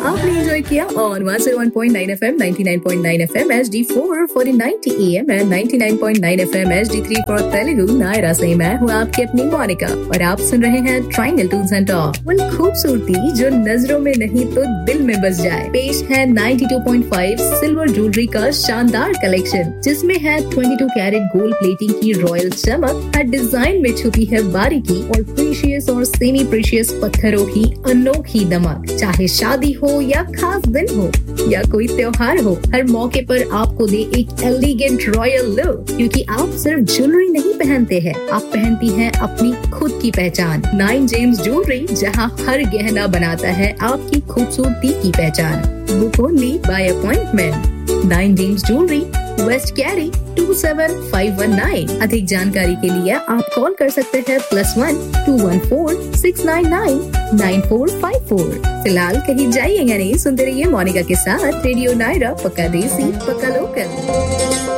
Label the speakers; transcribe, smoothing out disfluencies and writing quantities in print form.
Speaker 1: आपने एंजॉय किया on 101.9 FM, 99.9 FM HD4 for 90 AM and 99.9 FM HD3 for Telugu Naira से मैं हूँ आपकी अपनी मोनिका और आप सुन रहे हैं ट्रायंगल टूल्स एंड टॉक। वो खूबसूरती जो नजरों में नहीं तो दिल में बस जाए। पेश है 92.5 सिल्वर ज्वेलरी का शानदार कलेक्शन, जिसमें है 22 कैरेट गोल्ड प्लेटिंग की रॉयल चमक, हर डिजाइन में छुपी है बारीकी और प्रीशियस और सेमी प्रीशियस पत्थरों की अनोखी दमक। चाहे शादी हो या खास दिन हो या कोई त्योहार हो, हर मौके पर आपको दे एक एलिगेंट रॉयल लुक, क्योंकि आप सिर्फ ज्वेलरी नहीं पहनते हैं, आप पहनती हैं अपनी खुद की पहचान। 9 जेम्स ज्वेलरी, जहां हर गहना बनाता है आपकी खूबसूरती की पहचान। Book only by appointment. 9 James jewellery, waste carry 27519। अधिक जानकारी के लिए आप कॉल कर सकते हैं +1 214 699 9454। फिलहाल कहीं जाइएगा नहीं, सुनते रहिए मोनिका के साथ रेडियो नायरा, पक्का देसी पक्का लोकल।